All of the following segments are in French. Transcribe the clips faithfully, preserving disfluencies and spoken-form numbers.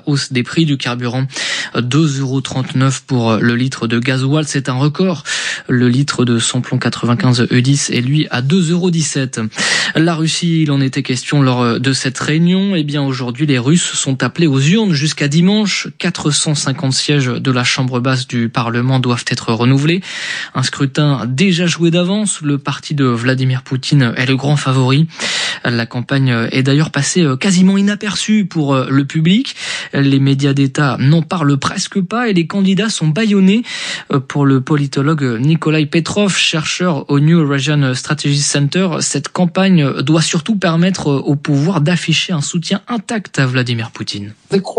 hausse des prix du carburant. deux euros trente-neuf pour le litre de gasoil, c'est un record. Le litre de samplon quatre-vingt-quinze E dix est lui à deux euros dix-sept. La Russie, il en était question lors de cette réunion. Eh bien aujourd'hui, les Russes sont appelés aux urnes jusqu'à dimanche. quatre cent cinquante sièges de la chambre basse du Parlement doivent être renouvelés. Un scrutin déjà joué d'avance. Le parti de Vladimir Poutine est le grand favori. La campagne est d'ailleurs passée quasiment inaperçue pour le public. Les médias d'État n'en parlent presque pas et les candidats sont bâillonnés. Pour le politologue Nikolai Petrov, chercheur au New Eurasian Strategy Center, cette campagne doit surtout permettre au pouvoir d'afficher un soutien intact à Vladimir Poutine.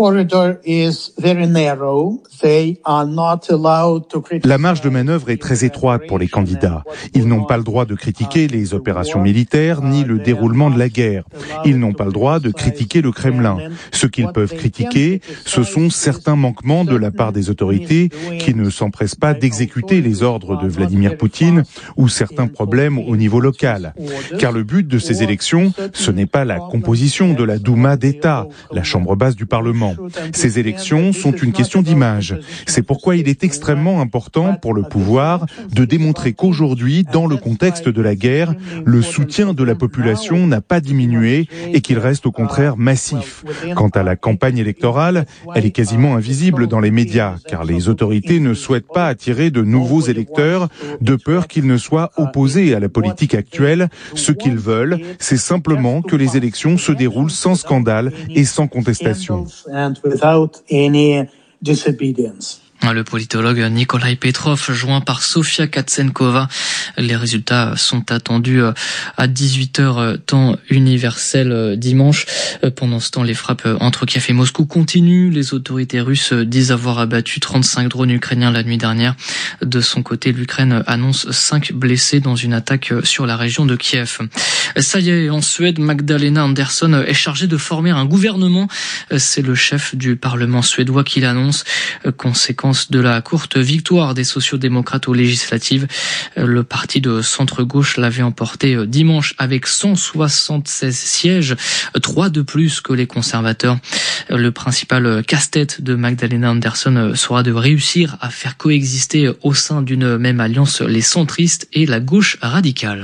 La marge de manœuvre est très étroite pour les candidats. Ils n'ont pas le droit de critiquer les opérations militaires ni le déroulement de la guerre. Ils n'ont pas le droit de critiquer le Kremlin. Ce qu'ils peuvent critiquer, ce sont certains manquements de la part des autorités qui ne s'empressent pas d'exécuter les ordres de Vladimir Poutine ou certains problèmes au niveau local. Car le but de ces élections, ce n'est pas la composition de la Douma d'État, la chambre basse du Parlement. Ces élections sont une question d'image. C'est pourquoi il est extrêmement important pour le pouvoir de démontrer qu'aujourd'hui, dans le contexte de la guerre, le soutien de la population n'a pas diminué et qu'il reste au contraire massif. Quant à la campagne électorale, elle est quasiment invisible dans les médias, car les autorités ne souhaitent pas attirer de nouveaux électeurs, de peur qu'ils ne soient opposés à la politique actuelle. Ce qu'ils veulent, c'est simplement que les élections se déroulent sans scandale et sans contestation. Le politologue Nikolai Petrov, joint par Sofia Katsenkova. Les résultats sont attendus à dix-huit heures temps universel dimanche. Pendant ce temps, les frappes entre Kiev et Moscou continuent. Les autorités russes disent avoir abattu trente-cinq drones ukrainiens la nuit dernière. De son côté, l'Ukraine annonce cinq blessés dans une attaque sur la région de Kiev. Ça y est, en Suède, Magdalena Andersson est chargée de former un gouvernement. C'est le chef du Parlement suédois qui l'annonce. Conséquence de la courte victoire des sociaux-démocrates aux législatives. Le parti de centre-gauche l'avait emporté dimanche avec cent soixante-seize sièges, trois de plus que les conservateurs. Le principal casse-tête de Magdalena Andersson sera de réussir à faire coexister au sein d'une même alliance les centristes et la gauche radicale.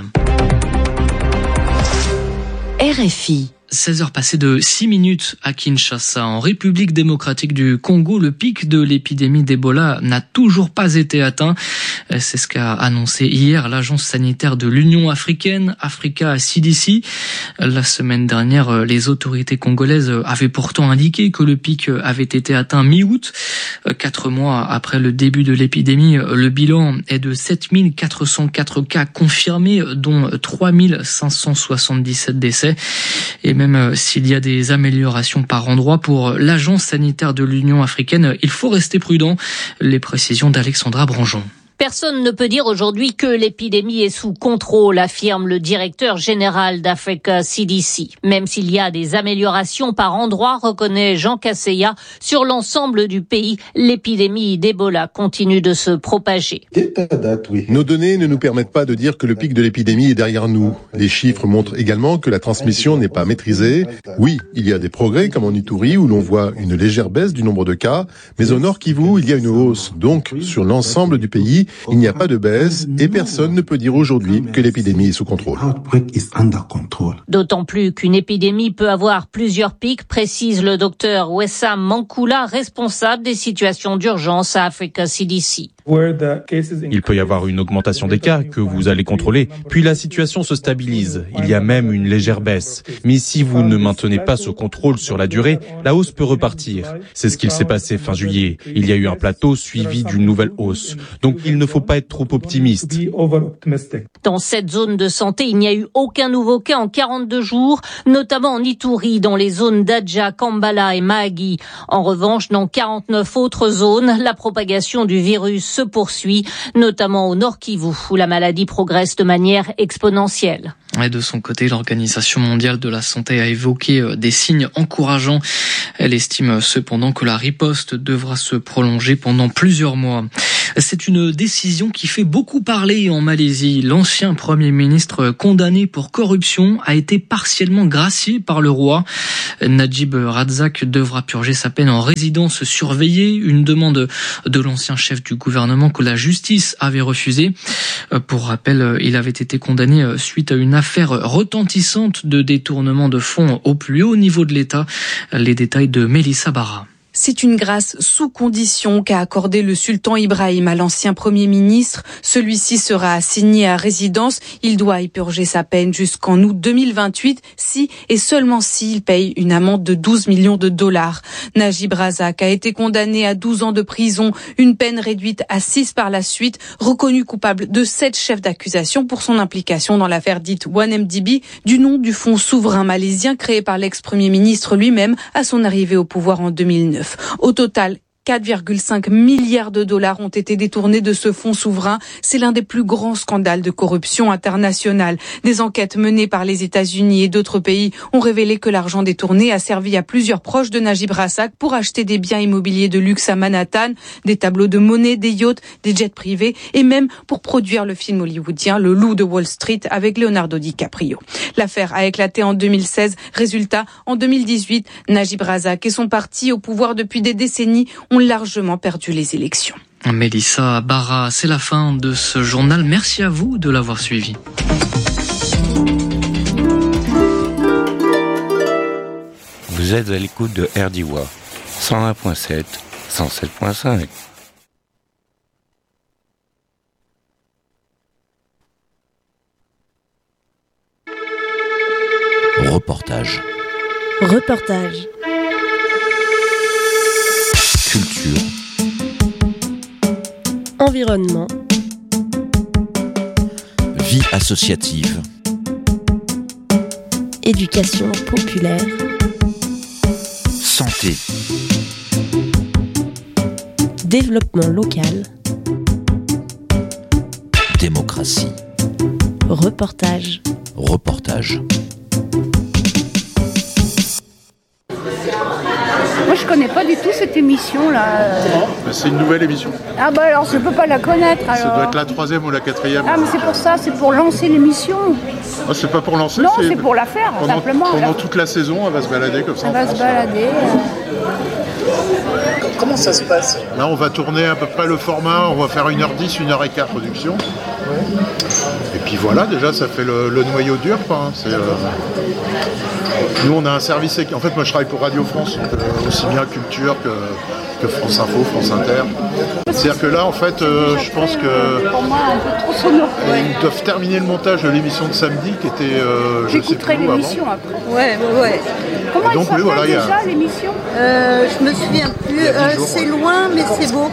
R F I. seize heures passées de six minutes à Kinshasa. En République démocratique du Congo, le pic de l'épidémie d'Ebola n'a toujours pas été atteint. C'est ce qu'a annoncé hier l'agence sanitaire de l'Union africaine, Africa C D C. La semaine dernière, les autorités congolaises avaient pourtant indiqué que le pic avait été atteint mi-août. Quatre mois après le début de l'épidémie, le bilan est de sept mille quatre cent quatre cas confirmés, dont trois mille cinq cent soixante-dix-sept décès. Et même s'il y a des améliorations par endroits pour l'agence sanitaire de l'Union africaine, il faut rester prudent. Les précisions d'Alexandra Branjon. Personne ne peut dire aujourd'hui que l'épidémie est sous contrôle, affirme le directeur général d'Africa C D C. Même s'il y a des améliorations par endroits, reconnaît Jean Kasseya, sur l'ensemble du pays, l'épidémie d'Ebola continue de se propager. Nos données ne nous permettent pas de dire que le pic de l'épidémie est derrière nous. Les chiffres montrent également que la transmission n'est pas maîtrisée. Oui, il y a des progrès comme en Ituri où l'on voit une légère baisse du nombre de cas, mais au Nord Kivu, il y a une hausse. Donc, sur l'ensemble du pays, il n'y a pas de baisse et personne ne peut dire aujourd'hui que l'épidémie est sous contrôle. D'autant plus qu'une épidémie peut avoir plusieurs pics, précise le docteur Wessam Mankula, responsable des situations d'urgence à Africa C D C. Il peut y avoir une augmentation des cas que vous allez contrôler, puis la situation se stabilise. Il y a même une légère baisse. Mais si vous ne maintenez pas ce contrôle sur la durée, la hausse peut repartir. C'est ce qu'il s'est passé fin juillet. Il y a eu un plateau suivi d'une nouvelle hausse. Donc il ne faut pas être trop optimiste. Dans cette zone de santé, il n'y a eu aucun nouveau cas en quarante-deux jours, notamment en Ituri, dans les zones d'Adja, Kambala et Mahagi. En revanche, dans quarante-neuf autres zones, la propagation du virus se poursuit, notamment au Nord Kivu, où la maladie progresse de manière exponentielle. Et de son côté, l'Organisation mondiale de la santé a évoqué des signes encourageants. Elle estime cependant que la riposte devra se prolonger pendant plusieurs mois. C'est une décision qui fait beaucoup parler en Malaisie. L'ancien Premier ministre condamné pour corruption a été partiellement gracié par le roi. Najib Razak devra purger sa peine en résidence surveillée, une demande de l'ancien chef du gouvernement que la justice avait refusée. Pour rappel, il avait été condamné suite à une affaire retentissante de détournement de fonds au plus haut niveau de l'État. Les détails de Mélissa Barra. C'est une grâce sous condition qu'a accordé le sultan Ibrahim à l'ancien Premier ministre. Celui-ci sera assigné à résidence. Il doit y purger sa peine jusqu'en août deux mille vingt-huit, si et seulement s'il paye une amende de douze millions de dollars. Najib Razak a été condamné à douze ans de prison, une peine réduite à six par la suite, reconnu coupable de sept chefs d'accusation pour son implication dans l'affaire dite one M D B, du nom du fonds souverain malaisien créé par l'ex-premier ministre lui-même à son arrivée au pouvoir en deux mille neuf. Au total, quatre virgule cinq milliards de dollars ont été détournés de ce fonds souverain. C'est l'un des plus grands scandales de corruption internationale. Des enquêtes menées par les États-Unis et d'autres pays ont révélé que l'argent détourné a servi à plusieurs proches de Najib Razak pour acheter des biens immobiliers de luxe à Manhattan, des tableaux de monnaie, des yachts, des jets privés et même pour produire le film hollywoodien Le Loup de Wall Street avec Leonardo DiCaprio. L'affaire a éclaté en deux mille seize. Résultat, en deux mille dix-huit, Najib Razak et son parti au pouvoir depuis des décennies ont largement perdu les élections. Mélissa Barra, c'est la fin de ce journal. Merci à vous de l'avoir suivi. Vous êtes à l'écoute de R D W A, cent un virgule sept, cent sept virgule cinq. Reportage. Reportage. Culture. Environnement. Vie associative. Éducation populaire. Santé. Développement local. Démocratie. Reportage. Reportage. Moi, je connais pas du tout cette émission-là. C'est une nouvelle émission. Ah bah alors, je peux pas la connaître. Alors. Ça doit être la troisième ou la quatrième. Ah, mais c'est pour ça, c'est pour lancer l'émission. Ah, c'est pas pour lancer. Non, c'est, c'est pour la faire, pendant, simplement. Pendant toute la saison, elle va se balader comme ça. Elle va se balader. Comment ça se passe? Là, on va tourner à peu près le format. On va faire une heure dix, une heure quinze production. Ouais. Et puis voilà, déjà, ça fait le, le noyau dur, quoi. C'est, euh... Nous, on a un service. En fait, moi, je travaille pour Radio France, donc, euh, aussi bien culture que, que France Info, France Inter. C'est-à-dire que là, en fait, euh, je pense que pour moi, un peu trop sonore. Ouais. Ils doivent terminer le montage de l'émission de samedi, qui était. Euh, je sais plus où l'émission avant. après. Ouais, ouais, ouais. Comment donc, elle s'appelle oui, voilà, déjà a... l'émission? euh, Je me souviens plus. Euh, jours, c'est ouais. loin, mais c'est beau.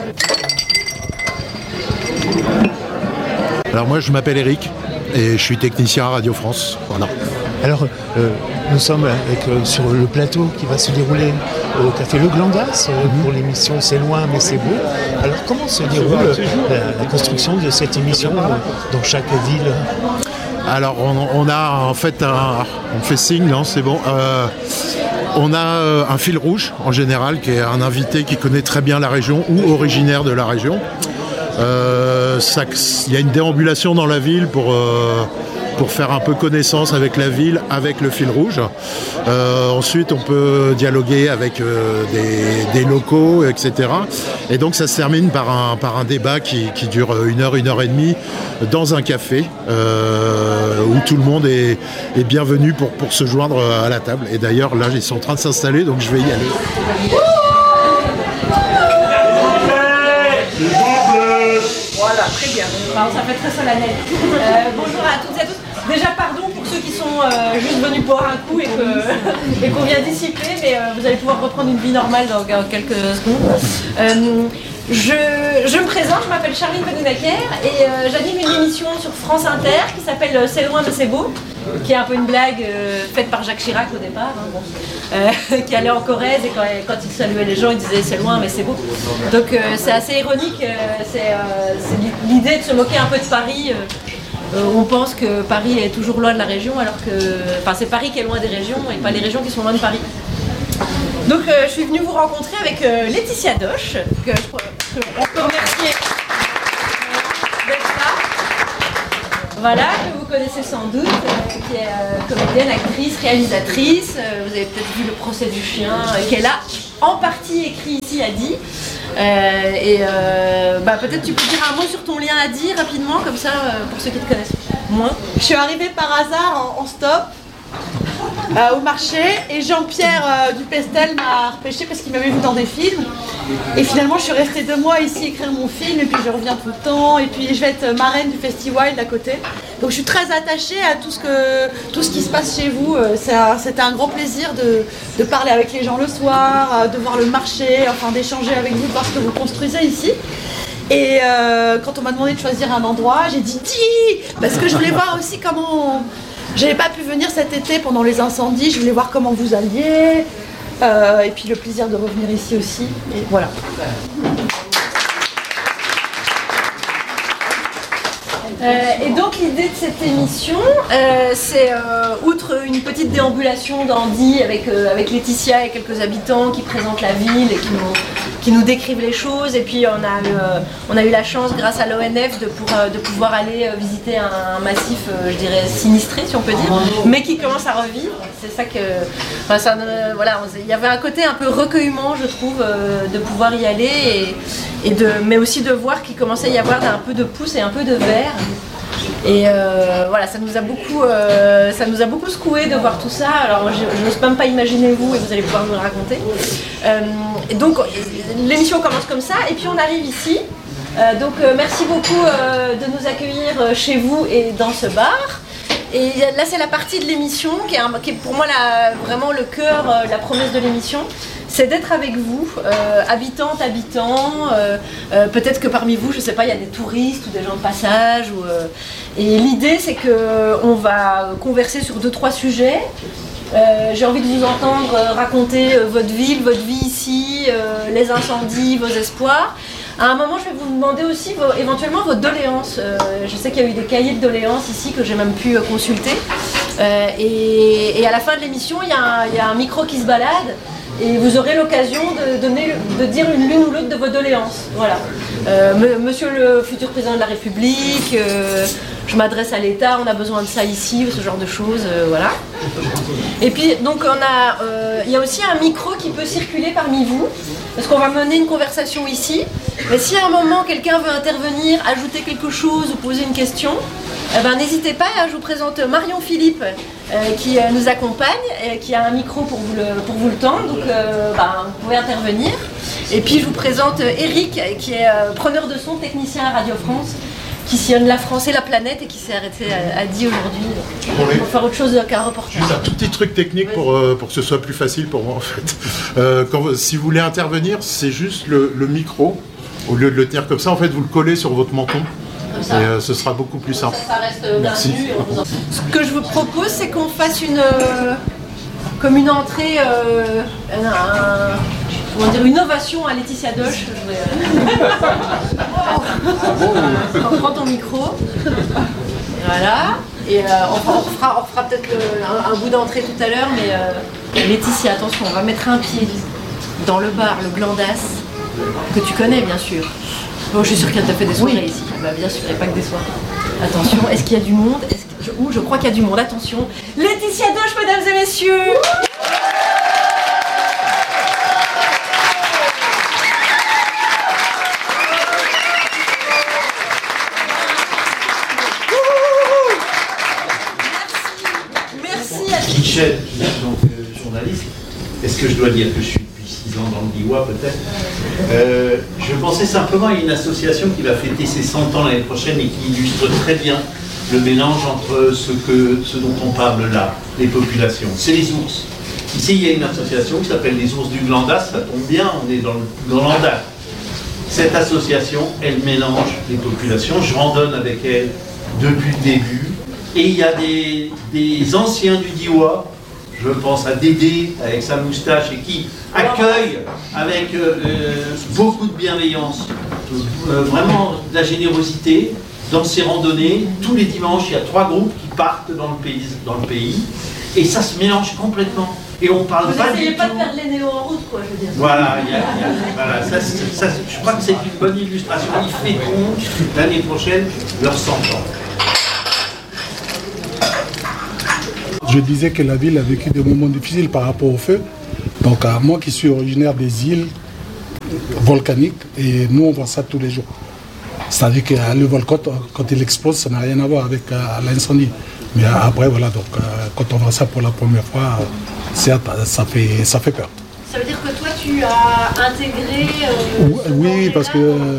Alors moi, je m'appelle Eric et je suis technicien à Radio France. Voilà. Alors, euh, nous sommes avec, euh, sur le plateau qui va se dérouler au Café Le Glandas euh, mm-hmm. pour l'émission C'est loin mais c'est beau. Alors, comment se déroule euh, la, la construction de cette émission euh, dans chaque ville? Alors, on, on a en fait un... On fait signe, non, c'est bon. Euh, on a euh, un fil rouge, en général, qui est un invité qui connaît très bien la région ou originaire de la région. Euh, ça, il y a une déambulation dans la ville pour... Euh, pour faire un peu connaissance avec la ville, avec le fil rouge. Euh, ensuite, on peut dialoguer avec euh, des, des locaux, et cetera. Et donc, ça se termine par un, par un débat qui, qui dure une heure, une heure et demie dans un café euh, où tout le monde est, est bienvenu pour, pour se joindre à la table. Et d'ailleurs, là, ils sont en train de s'installer, donc je vais y aller. Voilà, très bien. Enfin, ça fait très solennel. Euh, bonjour à toutes et à tous. Déjà, pardon pour ceux qui sont euh, juste venus boire un coup et, que, et qu'on vient dissiper, mais euh, vous allez pouvoir reprendre une vie normale dans, dans quelques secondes. Euh, je, je me présente, je m'appelle Charline Benounaker et euh, j'anime une émission sur France Inter qui s'appelle C'est loin mais c'est beau, qui est un peu une blague euh, faite par Jacques Chirac au départ, hein, bon, euh, qui allait en Corrèze et quand, quand il saluait les gens, il disait c'est loin mais c'est beau. Donc euh, c'est assez ironique, euh, c'est, euh, c'est l'idée de se moquer un peu de Paris. Euh, euh, on pense que Paris est toujours loin de la région, alors que enfin, c'est Paris qui est loin des régions et pas les régions qui sont loin de Paris. Donc euh, je suis venue vous rencontrer avec euh, Laetitia Doche, que je, que on peut remercier. Voilà, que vous connaissez sans doute, euh, qui est euh, comédienne, actrice, réalisatrice. Euh, vous avez peut-être vu Le procès du chien, euh, qu'elle a en partie écrit ici à Die. Euh, et euh, bah, peut-être tu peux dire un mot sur ton lien à Die rapidement, comme ça, euh, pour ceux qui te connaissent moins. Je suis arrivée par hasard en, en stop. Euh, au marché, et Jean-Pierre euh, Dupestel m'a repêché parce qu'il m'avait vu dans des films, et finalement je suis restée deux mois ici écrire mon film, et puis je reviens tout le temps, et puis je vais être marraine du Festival d'à côté, donc je suis très attachée à tout ce, que, tout ce qui se passe chez vous. C'était un grand plaisir de, de parler avec les gens le soir, de voir le marché, enfin d'échanger avec vous, de voir ce que vous construisez ici. Et euh, quand on m'a demandé de choisir un endroit, j'ai dit Die, parce que je voulais voir aussi comment... On... J'avais pas pu venir cet été pendant les incendies, je voulais voir comment vous alliez, euh, et puis le plaisir de revenir ici aussi, et voilà. Euh, et donc l'idée de cette émission, euh, c'est euh, outre une petite déambulation dans Die avec, euh, avec Laetitia et quelques habitants qui présentent la ville et qui nous, qui nous décrivent les choses, et puis on a eu, euh, on a eu la chance grâce à l'O N F de, pour, euh, de pouvoir aller euh, visiter un, un massif, euh, je dirais sinistré si on peut dire, mais qui commence à revivre. C'est ça que, enfin, ça, euh, voilà, il y avait un côté un peu recueillement, je trouve, euh, de pouvoir y aller, et, et de, mais aussi de voir qu'il commençait à y avoir un peu de pouce et un peu de verre. Et euh, voilà, ça nous a beaucoup, euh, ça nous a beaucoup secoué de voir tout ça. Alors je n'ose même pas imaginer vous, et vous allez pouvoir nous le raconter. Euh, et donc l'émission commence comme ça, et puis on arrive ici. Euh, donc euh, merci beaucoup euh, de nous accueillir chez vous et dans ce bar. Et là c'est la partie de l'émission qui, qui est pour moi la, vraiment le cœur, euh, la promesse de l'émission. C'est d'être avec vous, euh, habitantes, habitants, euh, euh, peut-être que parmi vous, je ne sais pas, il y a des touristes ou des gens de passage. Ou, euh, et l'idée, c'est qu'on va converser sur deux, trois sujets. Euh, j'ai envie de vous entendre raconter euh, votre ville, votre vie ici, euh, les incendies, vos espoirs. À un moment, je vais vous demander aussi vos, éventuellement vos doléances. Euh, je sais qu'il y a eu des cahiers de doléances ici que j'ai même pu euh, consulter. Euh, et, et à la fin de l'émission, il y, y a un micro qui se balade. Et vous aurez l'occasion de, donner, de dire une l'une ou l'autre de vos doléances. Voilà. Euh, monsieur le futur président de la République, euh, je m'adresse à l'État, on a besoin de ça ici, ce genre de choses, euh, voilà. Et puis, donc, on a, euh, il y a aussi un micro qui peut circuler parmi vous, parce qu'on va mener une conversation ici. Mais si à un moment, quelqu'un veut intervenir, ajouter quelque chose ou poser une question, eh ben, n'hésitez pas, je vous présente Marion Philippe euh, qui euh, nous accompagne, et qui a un micro pour vous le, pour vous le tendre, donc euh, ben, vous pouvez intervenir. Et puis je vous présente Eric qui est euh, preneur de son, technicien à Radio France, qui sillonne la France et la planète et qui s'est arrêté à, à Die aujourd'hui pour oui. faire autre chose qu'un reportage. Juste un tout petit truc technique oui. pour, euh, pour que ce soit plus facile pour moi en fait. Euh, quand, si vous voulez intervenir, c'est juste le, le micro, au lieu de le tenir comme ça, en fait vous le collez sur votre menton. Et euh, ce sera beaucoup plus simple. Ça, ça reste Merci. Ce que je vous propose, c'est qu'on fasse une, euh, comme une entrée, euh, un, comment dire, une ovation à Laetitia Doche. On prend ton micro. Voilà. Et euh, on fera, on fera, on fera peut-être un, un bout d'entrée tout à l'heure, mais euh, Laetitia, attention, on va mettre un pied dans le bar, le Glandas, que tu connais bien sûr. Bon, je suis sûre qu'elle t'a fait des soirées oui. ici. Bah, bien sûr, il n'y a pas que des soirées. Attention, est-ce qu'il y a du monde? Est-ce que... je... Ouh, je crois qu'il y a du monde. Attention. Laetitia Doche, mesdames et messieurs. Merci. Merci à Michel, je suis donc euh, journaliste. Est-ce que je dois dire que je suis depuis six ans dans le Diois peut-être euh, Je pensais simplement à une association qui va fêter ses cent ans l'année prochaine et qui illustre très bien le mélange entre ce, que, ce dont on parle là, les populations. C'est les ours. Ici, il y a une association qui s'appelle les ours du Glandas, ça tombe bien, on est dans le Glandas. Cette association, elle mélange les populations, je randonne avec elle depuis le début, et il y a des, des anciens du Diois, je pense à Dédé avec sa moustache et qui accueille avec euh, beaucoup de bienveillance, euh, vraiment de la générosité dans ses randonnées. Tous les dimanches, il y a trois groupes qui partent dans le pays, dans le pays et ça se mélange complètement. Et on parle Vous pas n'essayez du pas tout... de faire les néos en route, quoi, je veux dire. Voilà, il y a, il y a, voilà ça, ça, je crois que c'est une bonne illustration. Ils fêteront l'année prochaine leurs cent ans. je disais que la ville a vécu des moments difficiles par rapport au feu. Donc euh, moi qui suis originaire des îles volcaniques, et nous on voit ça tous les jours. C'est-à-dire que le volcan, quand il explose, ça n'a rien à voir avec euh, l'incendie. Mais après, voilà, donc euh, quand on voit ça pour la première fois, certes, ça fait, ça fait peur. Ça veut dire que toi, tu as intégré... Euh, oui, parce que euh,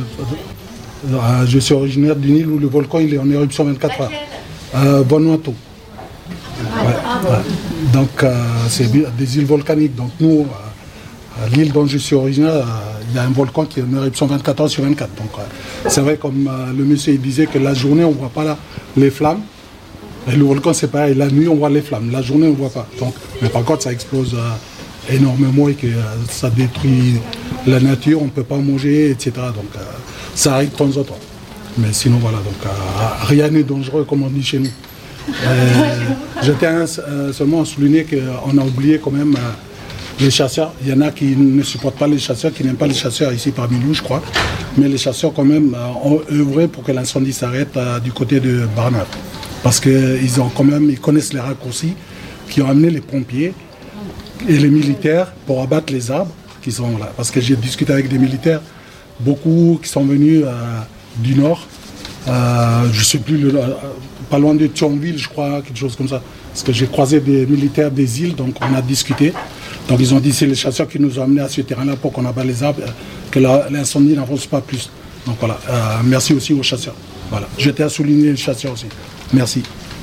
je suis originaire d'une île où le volcan il est en éruption vingt-quatre heures. Euh, Vanuatu. Ouais, ouais. Donc, euh, c'est des îles volcaniques. Donc, nous, euh, l'île dont je suis originaire, euh, il y a un volcan qui est en éruption vingt-quatre heures sur vingt-quatre. Donc, euh, c'est vrai, comme euh, le monsieur il disait, que la journée, on ne voit pas là, les flammes. Et le volcan, c'est pareil. La nuit, on voit les flammes. La journée, on ne voit pas. Donc, mais par contre, ça explose euh, énormément et que euh, ça détruit la nature. On ne peut pas manger, et cetera. Donc, euh, ça arrive de temps en temps. Mais sinon, voilà. Donc, euh, rien n'est dangereux, comme on dit chez nous. Euh, je tiens euh, seulement à souligner qu'on a oublié quand même euh, les chasseurs. Il y en a qui ne supportent pas les chasseurs, qui n'aiment pas les chasseurs ici parmi nous, je crois. Mais les chasseurs, quand même, euh, ont œuvré pour que l'incendie s'arrête euh, du côté de Barnave. Parce qu'ils ont quand même, ils connaissent les raccourcis qui ont amené les pompiers et les militaires pour abattre les arbres qui sont là. Parce que j'ai discuté avec des militaires, beaucoup qui sont venus euh, du nord. Euh, je ne sais plus, le, euh, pas loin de Thionville, je crois, quelque chose comme ça. Parce que j'ai croisé des militaires des îles, donc on a discuté. Donc ils ont dit c'est les chasseurs qui nous ont amenés à ce terrain-là pour qu'on abatte les arbres, euh, que l'incendie n'avance pas plus. Donc voilà, euh, merci aussi aux chasseurs. Voilà, j'étais à souligner les chasseurs aussi. Merci.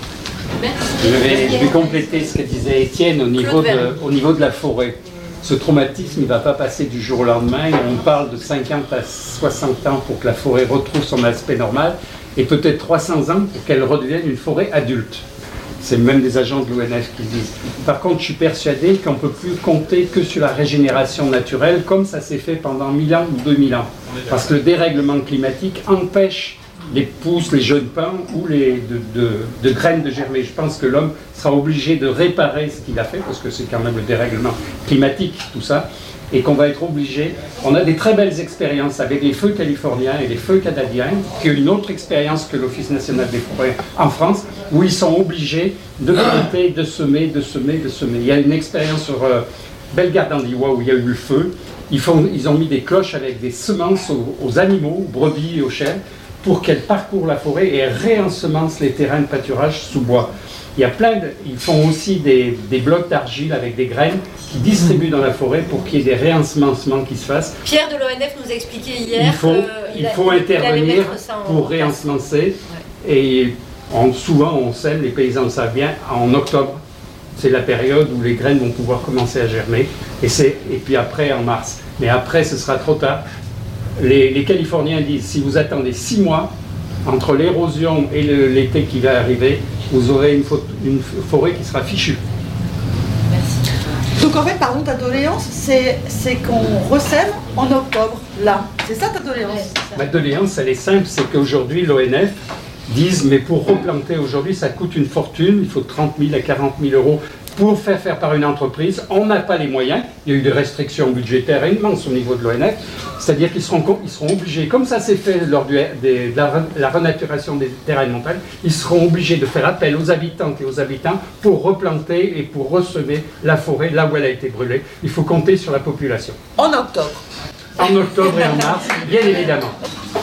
Je vais, je vais compléter ce que disait Étienne au niveau, de, au niveau de la forêt. Ce traumatisme ne va pas passer du jour au lendemain. On parle de cinquante à soixante ans pour que la forêt retrouve son aspect normal et peut-être trois cents ans pour qu'elle redevienne une forêt adulte. C'est même des agents de l'O N F qui le disent. Par contre, je suis persuadé qu'on ne peut plus compter que sur la régénération naturelle comme ça s'est fait pendant mille ans ou deux mille ans. Parce que le dérèglement climatique empêche les pousses, les jeunes pins ou les de, de, de graines de germer. Je pense que l'homme sera obligé de réparer ce qu'il a fait, parce que c'est quand même le dérèglement climatique, tout ça, et qu'on va être obligé. On a des très belles expériences avec les feux californiens et les feux canadiens, qui est une autre expérience que l'Office national des forêts en France, où ils sont obligés de planter, de semer, de semer, de semer. Il y a une expérience sur euh, Bellegarde-en-Diois où il y a eu le feu. Ils, font, ils ont mis des cloches avec des semences aux, aux animaux, aux brebis et aux chèvres, pour qu'elles parcourent la forêt et réensemencent les terrains de pâturage sous bois. Il y a plein de, ils font aussi des, des blocs d'argile avec des graines qui distribuent dans la forêt pour qu'il y ait des réensemencements qui se fassent. Pierre de l'O N F nous a expliqué hier il faut, qu'il il faut intervenir en... pour réensemencer. Ouais. Et on, souvent, on sème, les paysans le savent bien, en octobre. C'est la période où les graines vont pouvoir commencer à germer. Et, et puis après, en mars. Mais après, ce sera trop tard. Les, les Californiens disent, si vous attendez six mois, entre l'érosion et l'été qui va arriver, vous aurez une, une forêt qui sera fichue. Merci. Donc en fait, pardon, ta doléance, c'est qu'on ressème en octobre, là. C'est ça ta doléance? Ouais, ma doléance, elle est simple, c'est qu'aujourd'hui, l'O N F disent, mais pour replanter aujourd'hui, ça coûte une fortune, il faut trente mille à quarante mille euros pour faire faire par une entreprise. On n'a pas les moyens, il y a eu des restrictions budgétaires immenses au niveau de l'O N F, c'est-à-dire qu'ils seront, ils seront obligés, comme ça s'est fait lors du, des, de la, la renaturation des terrains de montagne, ils seront obligés de faire appel aux habitantes et aux habitants pour replanter et pour ressemer la forêt là où elle a été brûlée. Il faut compter sur la population. En octobre. En octobre et en mars, bien évidemment.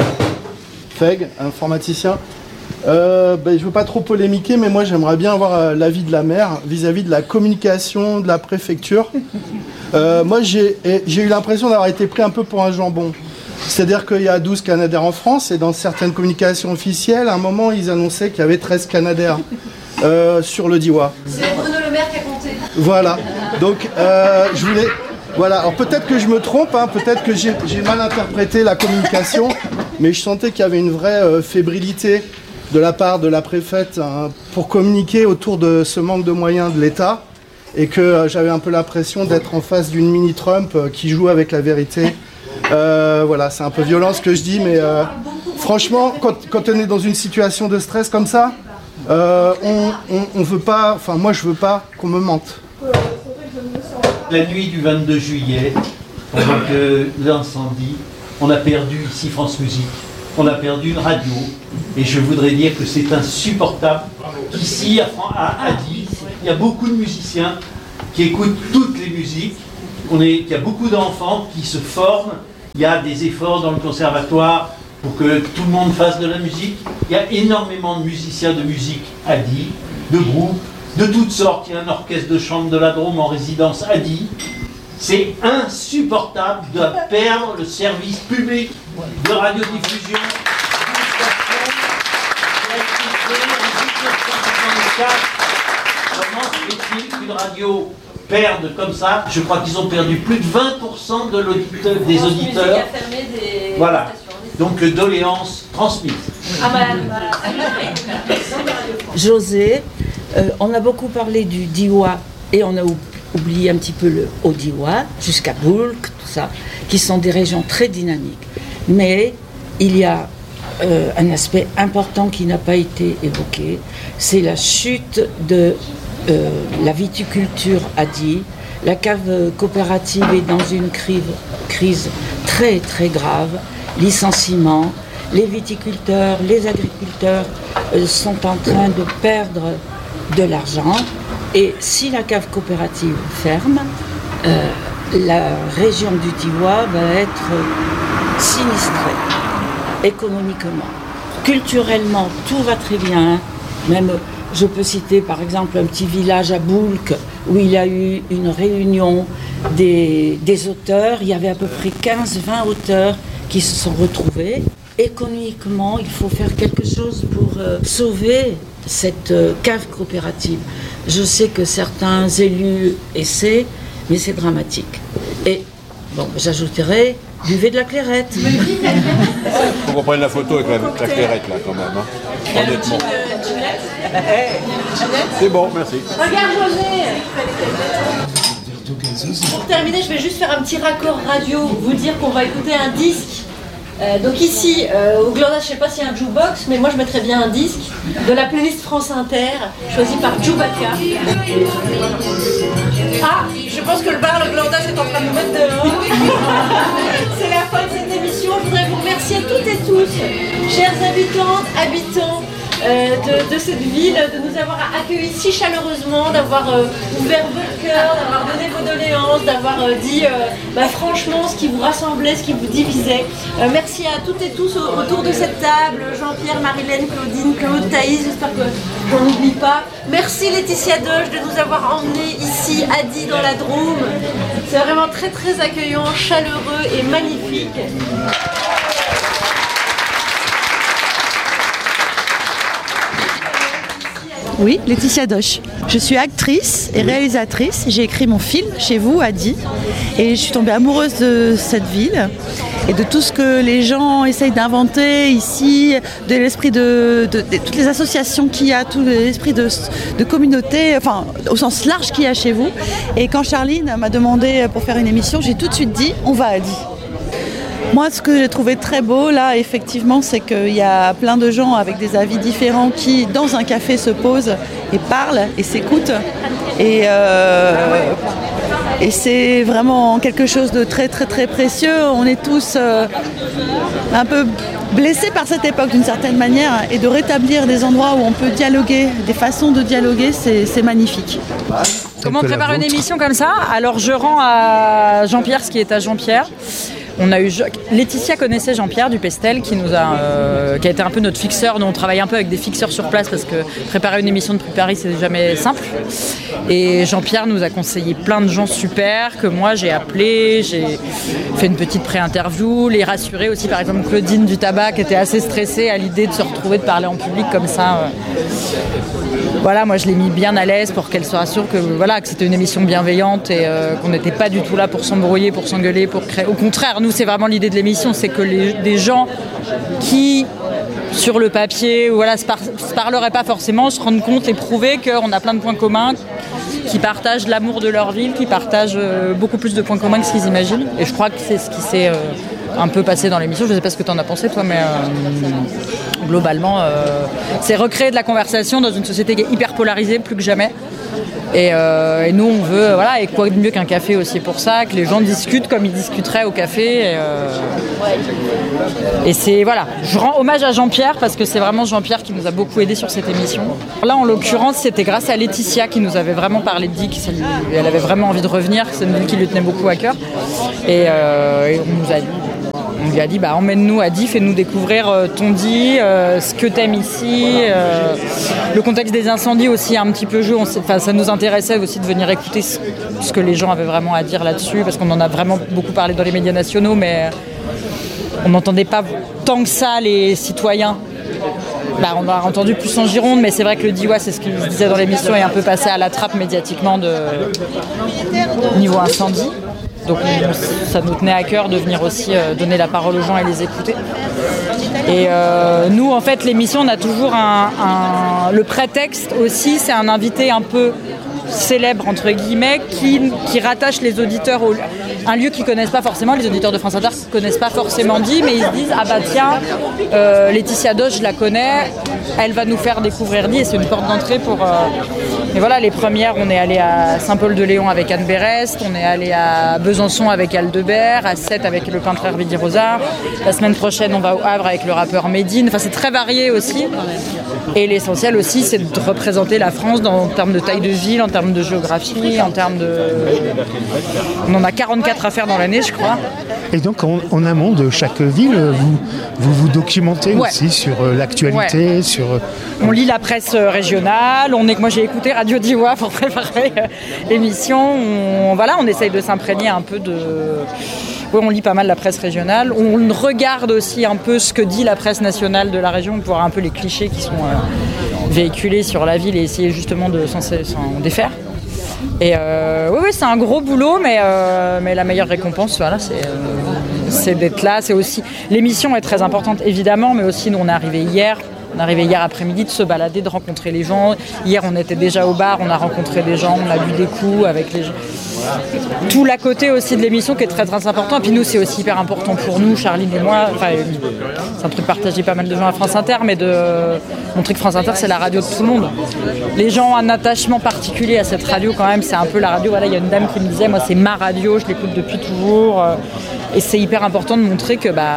Feg, informaticien. Euh, ben, je ne veux pas trop polémiquer, mais moi j'aimerais bien avoir euh, l'avis de la maire vis-à-vis de la communication de la préfecture. Euh, moi j'ai eu l'impression d'avoir été pris un peu pour un jambon. C'est-à-dire qu'il y a douze Canadaires en France et dans certaines communications officielles, à un moment ils annonçaient qu'il y avait treize Canadaires euh, sur le Diois. C'est Bruno Le Maire qui a compté. Voilà, donc euh, je voulais... Voilà, alors peut-être que je me trompe, hein, peut-être que j'ai mal interprété la communication, mais je sentais qu'il y avait une vraie euh, fébrilité de la part de la préfète hein, pour communiquer autour de ce manque de moyens de l'État et que euh, j'avais un peu l'impression d'être en face d'une mini-Trump euh, qui joue avec la vérité. Euh, voilà, c'est un peu violent ce que je dis, mais euh, franchement, quand, quand on est dans une situation de stress comme ça, euh, on, on, on veut pas, enfin moi je veux pas qu'on me mente. La nuit du vingt-deux juillet, pendant que l'incendie, on a perdu ici France Musique. On a perdu une radio, et je voudrais dire que c'est insupportable qu'ici, à, à, à dix, il y a beaucoup de musiciens qui écoutent toutes les musiques. On est, il y a beaucoup d'enfants qui se forment. Il y a des efforts dans le conservatoire pour que tout le monde fasse de la musique. Il y a énormément de musiciens de musique A D I, de groupes, de toutes sortes. Il y a un orchestre de chambre de la Drôme en résidence A D I. C'est insupportable de perdre le service public de radiodiffusion. Comment se fait-il qu'une radio perde comme ça? Je crois qu'ils ont perdu plus de vingt pour cent de l'auditeur, des auditeurs. Des voilà. Donc doléances transmises. Ah bah, José, euh, on a beaucoup parlé du Diwa et on a oublié un petit peu le Haut-Diwa, jusqu'à Boulk, tout ça, qui sont des régions très dynamiques. Mais il y a euh, un aspect important qui n'a pas été évoqué, c'est la chute de euh, la viticulture à Die. La cave coopérative est dans une crise, crise très très grave, licenciement. Les viticulteurs, les agriculteurs euh, sont en train de perdre de l'argent. Et si la cave coopérative ferme, euh, la région du Diwa va être sinistrée, économiquement. Culturellement, tout va très bien. Même, je peux citer par exemple un petit village à Boulk où il y a eu une réunion des, des auteurs. Il y avait à peu près quinze vingt auteurs qui se sont retrouvés. Économiquement, il faut faire quelque chose pour euh, sauver cette euh, cave coopérative. Je sais que certains élus essaient, mais c'est dramatique. Et, bon, j'ajouterai, buvez de la clairette. Faut qu'on prenne la photo avec la, la clairette, là, quand même. Hein. Honnêtement. C'est bon, merci. Regarde José. Pour terminer, je vais juste faire un petit raccord radio, vous dire qu'on va écouter un disque. Euh, donc ici, euh, au Glanda, je ne sais pas s'il y a un jukebox, mais moi je mettrais bien un disque de la playlist France Inter, choisi par Djoubaka. Ah, je pense que le bar Le Glanda est en train de nous mettre dehors. C'est la fin de cette émission. Je voudrais vous remercier toutes et tous, chers habitantes, habitants euh, de, de cette ville, de nous avoir accueillis si chaleureusement, d'avoir euh, ouvert votre cœur, d'avoir donné vos doléances, d'avoir euh, dit euh, bah, franchement ce qui vous rassemblait, ce qui vous divisait. Euh, merci à toutes et tous au, autour de cette table, Jean-Pierre, Marilène, Claudine, Claude, Thaïs, j'espère que j'en oublie pas. Merci Laetitia Doge de nous avoir emmenés ici à Die dans la Drôme. C'est vraiment très très accueillant, chaleureux et magnifique. Oui, Laetitia Doche. Je suis actrice et réalisatrice. J'ai écrit mon film chez vous, à Die. Et je suis tombée amoureuse de cette ville et de tout ce que les gens essayent d'inventer ici, de l'esprit de, de, de, de toutes les associations qu'il y a, tout l'esprit de, de communauté, enfin au sens large qu'il y a chez vous. Et quand Charline m'a demandé pour faire une émission, j'ai tout de suite dit on va à Die. Moi, ce que j'ai trouvé très beau, là, effectivement, c'est qu'il y a plein de gens avec des avis différents qui, dans un café, se posent et parlent et s'écoutent. Et, euh, et c'est vraiment quelque chose de très, très, très précieux. On est tous euh, un peu blessés par cette époque, d'une certaine manière, et de rétablir des endroits où on peut dialoguer, des façons de dialoguer, c'est, c'est magnifique. Comment on prépare une émission comme ça? Alors, je rends à Jean-Pierre ce qui est à Jean-Pierre. On a eu Laetitia connaissait Jean-Pierre du Pestel qui nous a euh, qui a été un peu notre fixeur. Nous on travaille un peu avec des fixeurs sur place parce que préparer une émission de Prix Paris c'est jamais simple. Et Jean-Pierre nous a conseillé plein de gens super que moi j'ai appelé, j'ai fait une petite pré-interview, les rassurer aussi. Par exemple Claudine du Tabac qui était assez stressée à l'idée de se retrouver de parler en public comme ça. Voilà, moi je l'ai mis bien à l'aise pour qu'elle soit sûre que voilà que c'était une émission bienveillante et euh, qu'on n'était pas du tout là pour s'embrouiller, pour s'engueuler, pour créer. Au contraire, nous c'est vraiment l'idée de l'émission, c'est que les, des gens qui sur le papier, voilà, se, par, se parleraient pas forcément, se rendent compte et prouver qu'on a plein de points communs, qui partagent l'amour de leur ville, qui partagent euh, beaucoup plus de points communs que ce qu'ils imaginent. Et je crois que c'est ce qui s'est euh, un peu passé dans l'émission. Je sais pas ce que tu en as pensé toi, mais euh, globalement, euh, c'est recréer de la conversation dans une société qui est hyper polarisée, plus que jamais. Et, euh, et nous, on veut, voilà, et quoi de mieux qu'un café aussi pour ça, que les gens discutent comme ils discuteraient au café. Et, euh, et c'est, voilà, je rends hommage à Jean-Pierre parce que c'est vraiment Jean-Pierre qui nous a beaucoup aidé sur cette émission. Là, en l'occurrence, c'était grâce à Laetitia qui nous avait vraiment parlé de Dick. Elle avait vraiment envie de revenir, c'est une ville qui lui tenait beaucoup à cœur. Et, euh, et on nous a dit, on lui a dit, bah, emmène-nous à Die, fais-nous découvrir euh, ton Die, euh, ce que t'aimes ici, euh, le contexte des incendies aussi un petit peu joué. On sait, ça nous intéressait aussi de venir écouter ce, ce que les gens avaient vraiment à dire là-dessus, parce qu'on en a vraiment beaucoup parlé dans les médias nationaux, mais on n'entendait pas tant que ça les citoyens. Bah, on l'a entendu plus en Gironde, mais c'est vrai que le D I W A, c'est ce qu'il disait dans l'émission, est un peu passé à la trappe médiatiquement de niveau incendie. Donc on, ça nous tenait à cœur de venir aussi euh, donner la parole aux gens et les écouter. Et euh, nous, en fait, l'émission, on a toujours un, un... Le prétexte aussi, c'est un invité un peu célèbre, entre guillemets, qui, qui rattache les auditeurs au... un lieu qu'ils ne connaissent pas forcément. Les auditeurs de France Inter ne connaissent pas forcément Die, mais ils se disent « Ah bah tiens, euh, Laetitia Doche, je la connais, elle va nous faire découvrir Die » et c'est une porte d'entrée pour... Euh... Et voilà, les premières, on est allé à Saint-Paul-de-Léon avec Anne Berest, on est allé à Besançon avec Aldebert, à Sète avec le peintre Hervé Rosard. La semaine prochaine, on va au Havre avec le rappeur Médine. Enfin, c'est très varié aussi. Et l'essentiel aussi, c'est de représenter la France dans, en termes de taille de ville, en termes de géographie, en termes de... On en a quarante-quatre à faire dans l'année, je crois. Et donc, en, en amont de chaque ville, vous vous, vous documentez ouais. aussi sur euh, l'actualité, ouais. sur... Euh... On lit la presse régionale. On est, moi, j'ai écouté Radio D I W A pour préparer euh, l'émission. On, voilà, on essaye de s'imprégner un peu de... Oui, on lit pas mal la presse régionale. On regarde aussi un peu ce que dit la presse nationale de la région pour voir un peu les clichés qui sont euh, véhiculés sur la ville et essayer justement de s'en, s'en défaire. Et euh, oui, oui, c'est un gros boulot, mais, euh, mais la meilleure récompense, voilà, c'est, euh, c'est d'être là. C'est aussi... L'émission est très importante, évidemment, mais aussi, nous, on est arrivé hier. On est arrivé hier après-midi de se balader, de rencontrer les gens. Hier, on était déjà au bar, on a rencontré des gens, on a bu des coups avec les gens. Tout l'à côté aussi de l'émission qui est très très important. Et puis nous, c'est aussi hyper important pour nous, Charline et moi. Enfin, c'est un truc partagé pas mal de gens à France Inter, mais de montrer que France Inter, c'est la radio de tout le monde. Les gens ont un attachement particulier à cette radio quand même. C'est un peu la radio. Voilà, il y a une dame qui me disait, moi, c'est ma radio, je l'écoute depuis toujours. Et c'est hyper important de montrer que bah,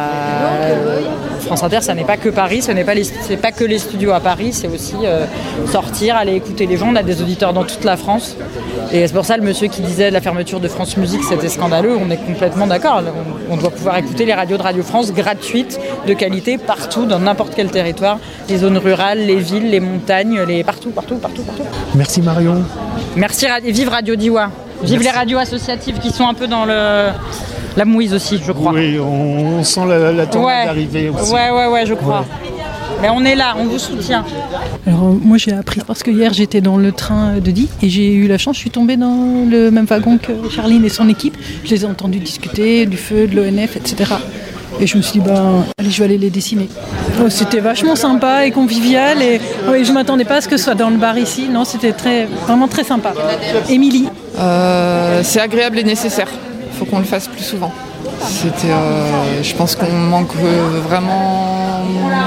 France Inter, ça n'est pas que Paris, ce n'est pas, les, c'est pas que les studios à Paris, c'est aussi euh, sortir, aller écouter les gens. On a des auditeurs dans toute la France. Et c'est pour ça le monsieur qui disait la fermeture de France Musique, c'était scandaleux. On est complètement d'accord. On, on doit pouvoir écouter les radios de Radio France gratuites, de qualité, partout, dans n'importe quel territoire. Les zones rurales, les villes, les montagnes, les partout, partout, partout, partout. Merci Marion. Merci et vive Radio D I W A. Vive Merci. Les radios associatives qui sont un peu dans le... La mouise aussi, je crois. Oui, on, on sent la, la tournée ouais. d'arrivée aussi. Ouais, ouais, ouais, je crois. Ouais. Mais on est là, on vous soutient. Alors moi j'ai appris parce que hier j'étais dans le train de Die et j'ai eu la chance, je suis tombée dans le même wagon que Charline et son équipe. Je les ai entendus discuter du feu, de l'O N F, et cetera. Et je me suis dit, bah, allez, je vais aller les dessiner. Oh, c'était vachement sympa et convivial. Et oui, je ne m'attendais pas à ce que ce soit dans le bar ici. Non, c'était très, vraiment très sympa. Émilie euh, C'est agréable et nécessaire. Il faut qu'on le fasse plus souvent. C'était, euh, je pense qu'on manque vraiment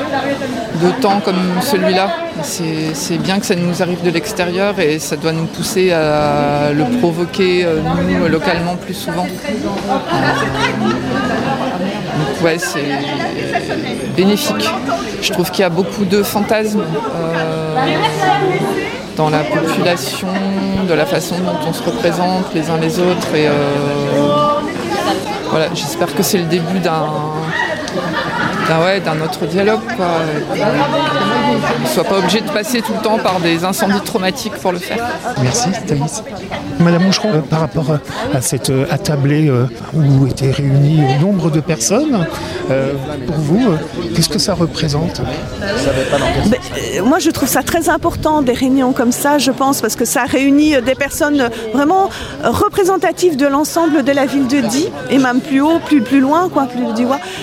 de temps comme celui-là. C'est, c'est bien que ça nous arrive de l'extérieur et ça doit nous pousser à le provoquer, nous, localement, plus souvent. Donc ouais, c'est bénéfique. Je trouve qu'il y a beaucoup de fantasmes euh, dans la population, de la façon dont on se représente les uns les autres. Et, euh, voilà, j'espère que c'est le début d'un, d'un, ouais, d'un autre dialogue, quoi. Qu'on ne soit pas obligé de passer tout le temps par des incendies traumatiques pour le faire. Merci Thaïs. Madame Moucheron, euh, par rapport à cette euh, attablée euh, où étaient réunis euh, nombre de personnes, euh, pour vous, euh, qu'est-ce que ça représente ? Ben, euh, Moi je trouve ça très important, des réunions comme ça, je pense, parce que ça réunit des personnes vraiment représentatives de l'ensemble de la ville de Die, et même plus haut, plus, plus loin, quoi, plus du D I W A. Et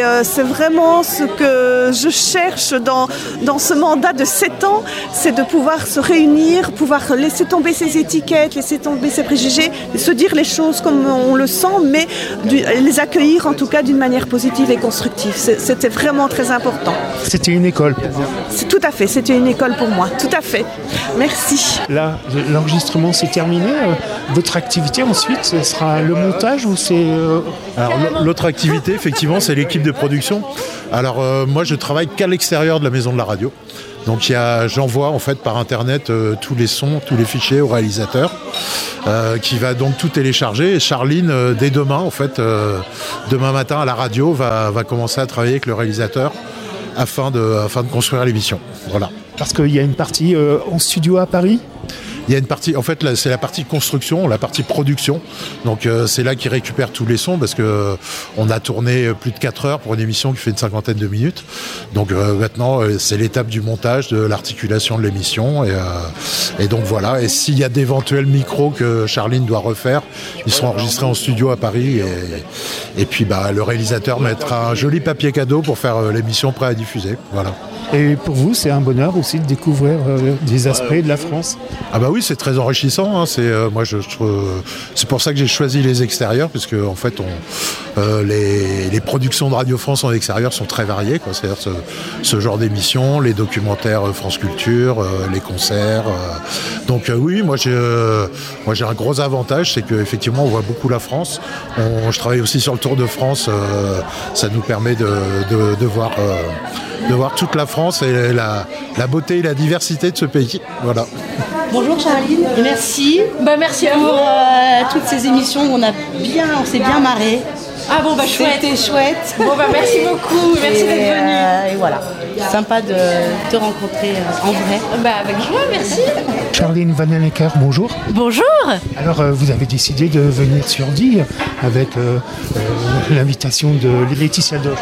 euh, c'est vraiment ce que je cherche dans, dans ce mandat de sept ans, c'est de pouvoir se réunir, pouvoir laisser tomber ses étiquettes, laisser tomber ses préjugés, se dire les choses comme on le sent, mais du, les accueillir en tout cas d'une manière positive et constructive. C'est, c'était vraiment très important. C'était une école pour vous? C'est, tout à fait, c'était une école pour moi, tout à fait. Merci. Là, l'enregistrement s'est terminé. Votre activité ensuite, ce sera le montage ou c'est... Euh... Alors l'autre activité, effectivement, c'est l'équipe de production. Alors euh, moi, je travaille qu'à l'extérieur de la maison de la radio. Donc il y a, j'envoie en fait par internet euh, tous les sons, tous les fichiers au réalisateur, euh, qui va donc tout télécharger. Et Charline, euh, dès demain, en fait, euh, demain matin à la radio, va, va commencer à travailler avec le réalisateur afin de, afin de construire l'émission. Voilà. Parce qu'il y a une partie euh, en studio à Paris. Il y a une partie, en fait, là, c'est la partie construction, la partie production. Donc, euh, c'est là qu'ils récupèrent tous les sons parce que euh, on a tourné plus de quatre heures pour une émission qui fait une cinquantaine de minutes. Donc, euh, maintenant, euh, c'est l'étape du montage, de l'articulation de l'émission. Et, euh, et donc, voilà. Et s'il y a d'éventuels micros que Charline doit refaire, ils seront enregistrés en studio à Paris. Et, et puis, bah, le réalisateur mettra un joli papier cadeau pour faire euh, l'émission prêt à diffuser. Voilà. Et pour vous, c'est un bonheur aussi de découvrir euh, des aspects de la France. Ah bah oui, c'est très enrichissant. Hein. C'est euh, moi, je, je, c'est pour ça que j'ai choisi les extérieurs, parce que en fait, on, euh, les, les productions de Radio France en extérieur sont très variées, quoi. C'est-à-dire ce, ce genre d'émissions, les documentaires France Culture, euh, les concerts. Euh. Donc euh, oui, moi j'ai, euh, moi j'ai un gros avantage, c'est qu'effectivement, on voit beaucoup la France. On, je travaille aussi sur le Tour de France. Euh, ça nous permet de, de, de voir. Euh, de voir toute la France et la, la beauté et la diversité de ce pays. Voilà. Bonjour Charline, et merci. Bah, merci pour euh, toutes ces émissions où on a bien, on s'est bien marré. Ah bon, bah chouette. C'était chouette. Bon, bah merci beaucoup, merci et, d'être venu. Euh, et voilà, sympa de te rencontrer euh, en vrai. Bah avec joie, merci. Charline Vanhoenacker, bonjour. Bonjour. Alors, euh, vous avez décidé de venir sur Die avec euh, euh, l'invitation de Laetitia Doche.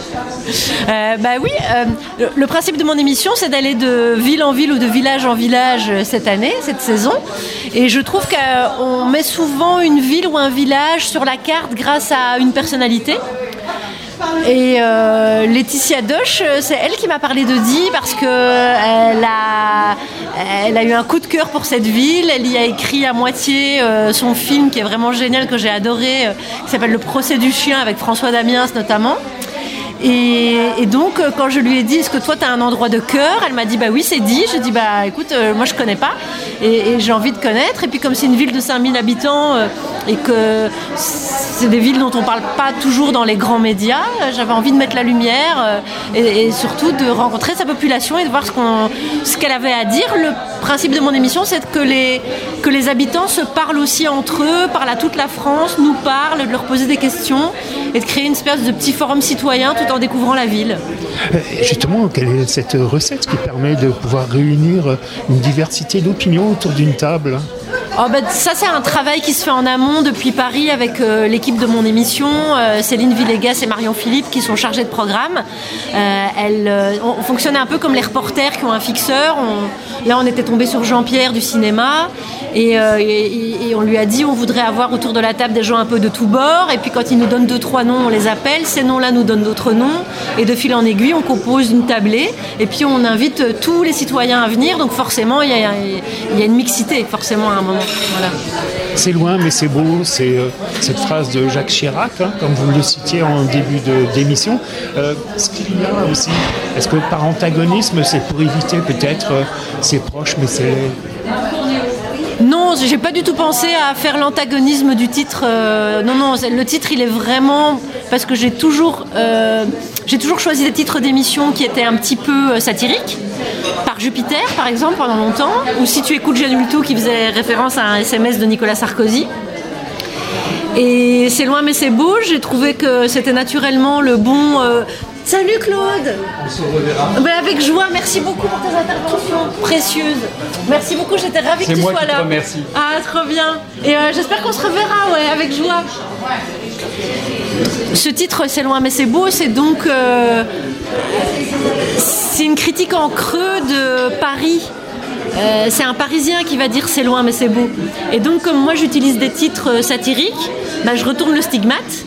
Euh, bah oui, euh, le, le principe de mon émission, c'est d'aller de ville en ville ou de village en village cette année, cette saison. Et je trouve qu'on met souvent une ville ou un village sur la carte grâce à une personnalité. Et euh, Laetitia Doche, c'est elle qui m'a parlé de Die parce qu'elle a, elle a eu un coup de cœur pour cette ville. Elle y a écrit à moitié euh, son film qui est vraiment génial, que j'ai adoré, euh, qui s'appelle Le procès du chien, avec François Damiens notamment. Et, et donc, quand je lui ai dit, est-ce que toi, tu as un endroit de cœur? Elle m'a dit, bah oui, c'est Die. Je dis, bah écoute, euh, moi, je connais pas. Et, et j'ai envie de connaître. Et puis, comme c'est une ville de cinq mille habitants euh, et que c'est des villes dont on parle pas toujours dans les grands médias, j'avais envie de mettre la lumière euh, et, et surtout de rencontrer sa population et de voir ce, qu'on, ce qu'elle avait à dire. Le principe de mon émission, c'est que les, que les habitants se parlent aussi entre eux, parlent à toute la France, nous parlent, de leur poser des questions et de créer une espèce de petit forum citoyen tout en découvrant la ville. Justement, quelle est cette recette qui permet de pouvoir réunir une diversité d'opinions autour d'une table? Oh ben, ça, c'est un travail qui se fait en amont depuis Paris avec euh, l'équipe de mon émission, euh, Céline Villegas et Marion Philippe, qui sont chargées de programme. Euh, elles, euh, on fonctionnait un peu comme les reporters qui ont un fixeur. On, là, on était tombé sur Jean-Pierre du cinéma et, euh, et, et on lui a dit on voudrait avoir autour de la table des gens un peu de tous bords. Et puis quand il nous donne deux, trois noms, on les appelle. Ces noms-là nous donnent d'autres noms. Et de fil en aiguille, on compose une tablée. Et puis on invite tous les citoyens à venir. Donc forcément, il y a, il y a une mixité, forcément, à un moment. Voilà. C'est loin, mais c'est beau. C'est euh, cette phrase de Jacques Chirac, hein, comme vous le citiez en début de, d'émission. Euh, ce qu'il y a aussi, est-ce que par antagonisme, c'est pour éviter peut-être euh, ses proches, mais c'est... Non, j'ai pas du tout pensé à faire l'antagonisme du titre. Euh, non, non, le titre, il est vraiment... Parce que j'ai toujours, euh, j'ai toujours choisi des titres d'émissions qui étaient un petit peu satiriques. Par Jupiter, par exemple, pendant longtemps. Ou Si tu écoutes Jeanne Hultou, qui faisait référence à un S M S de Nicolas Sarkozy. Et C'est loin mais c'est beau. J'ai trouvé que c'était naturellement le bon... Euh... Salut Claude. On se reverra. Ben avec joie, merci beaucoup pour tes interventions précieuses. Merci beaucoup, j'étais ravie c'est que tu sois là. C'est moi qui te remercie. Ah, trop bien. Et euh, j'espère qu'on se reverra, ouais, avec joie. Ce titre, C'est loin mais c'est beau, c'est donc... Euh, c'est une critique en creux de Paris. Euh, c'est un Parisien qui va dire c'est loin mais c'est beau. Et donc comme moi j'utilise des titres satiriques, bah, je retourne le stigmate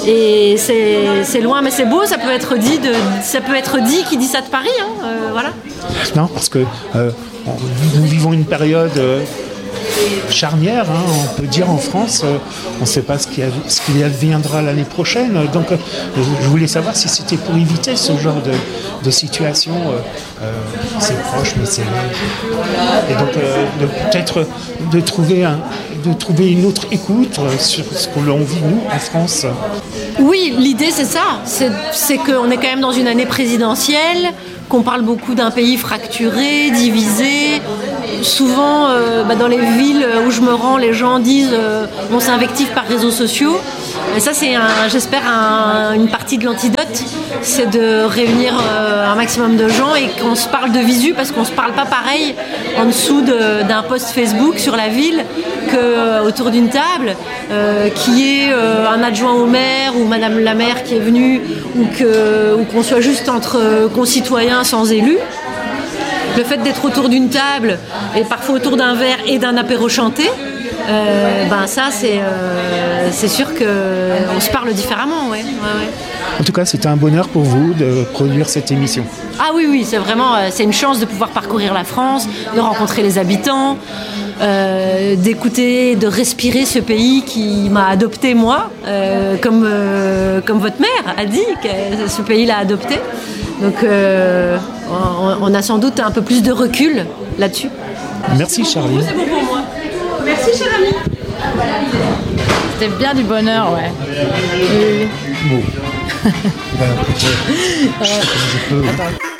Et c'est, c'est loin mais c'est beau, ça peut être dit, de, ça peut être dit qui dit ça de Paris, hein, euh, voilà. Non, parce que euh, on- nous vivons une période euh, charnière, hein, on peut dire en France, euh, on ne sait pas ce qui, a- ce qui adviendra l'année prochaine. Donc euh, je voulais savoir si c'était pour éviter ce genre de, de situation. Euh, euh, c'est proche, mais c'est loin. Et donc euh, de, peut-être de trouver, un, de trouver une autre écoute euh, sur ce que l'on vit nous en France. Oui, l'idée c'est ça, c'est, c'est qu'on est quand même dans une année présidentielle, qu'on parle beaucoup d'un pays fracturé, divisé. Souvent, euh, bah, dans les villes où je me rends, les gens disent euh, on s'invective par réseaux sociaux. Et ça, c'est, un, j'espère, un- une partie de l'antidote, c'est de réunir euh, un maximum de gens et qu'on se parle de visu, parce qu'on se parle pas pareil en dessous de- d'un post Facebook sur la ville qu'autour d'une table, euh, qui est euh, un adjoint au maire ou madame la maire qui est venue, ou, que, ou qu'on soit juste entre concitoyens sans élus. Le fait d'être autour d'une table et parfois autour d'un verre et d'un apéro chanté, euh, ben ça c'est, euh, c'est sûr qu'on se parle différemment. Ouais, ouais, ouais. En tout cas, c'était un bonheur pour vous de produire cette émission. Ah oui, oui, c'est vraiment euh, c'est une chance de pouvoir parcourir la France, de rencontrer les habitants, euh, d'écouter, de respirer ce pays qui m'a adopté moi, euh, comme, euh, comme votre mère a dit que ce pays l'a adopté. Donc euh, on, on a sans doute un peu plus de recul là-dessus. Merci Charlie. C'est bon pour moi. Merci cher ami. C'était bien du bonheur, ouais. Oui, oui. Bon. Ben, écoutez, je- je peux-